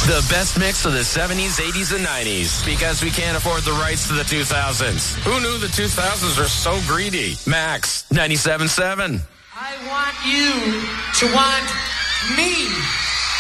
The best mix of the 70s, 80s, and 90s. Because we can't afford the rights to the 2000s. Who knew the 2000s are so greedy? Max 97.7. I want you to want me.